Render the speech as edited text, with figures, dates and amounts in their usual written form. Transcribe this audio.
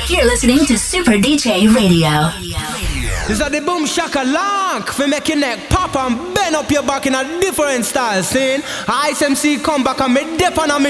You're listening to Super DJ Radio. This is the boom shaka lank for make your neck pop and bend up your back in a different style. Seeing Ice MC come back and me dip on a